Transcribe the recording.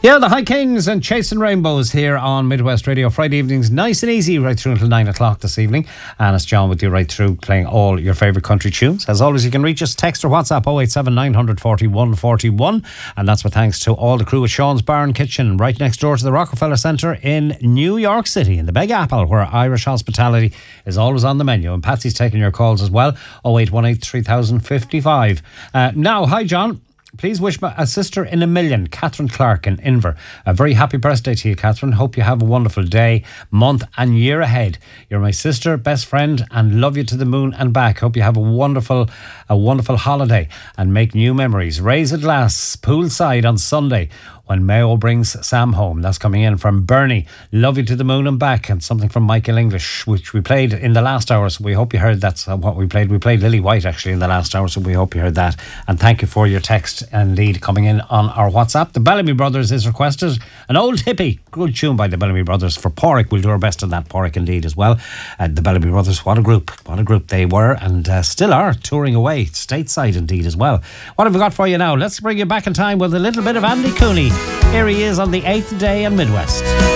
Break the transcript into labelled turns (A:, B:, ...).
A: Yeah, the High Kings and Chasing Rainbows here on Midwest Radio. Friday evenings, nice and easy, right through until 9 o'clock this evening. And it's John with you right through, playing all your favourite country tunes. As always, you can reach us, text or WhatsApp 087 940 141. And that's with thanks to all the crew at Sean's Bar and Kitchen, right next door to the Rockefeller Centre in New York City, in the Big Apple, where Irish hospitality is always on the menu. And Patsy's taking your calls as well, 0818 3055. Now, hi John. Please wish a sister in a million, Catherine Clark in Inver. A very happy birthday to you, Catherine. Hope you have a wonderful day, month and year ahead. You're my sister, best friend, and love you to the moon and back. Hope you have a wonderful holiday and make new memories. Raise a glass poolside on Sunday when Mayo brings Sam home. That's coming in from Bernie. Love you to the moon and back. And something from Michael English, which we played in the last hour. So we hope you heard that's what we played. We played Lily White actually in the last hour. So we hope you heard that. And thank you for your text and lead coming in on our WhatsApp. The Bellamy Brothers is requested. An old hippie. Good tune by the Bellamy Brothers for Porrick. We'll do our best on that, Porrick indeed as well. The Bellamy Brothers, what a group. What a group they were and still are, touring away stateside indeed as well. What have we got for you now? Let's bring you back in time with a little bit of Andy Cooney. Here he is on the 8th day in Midwest.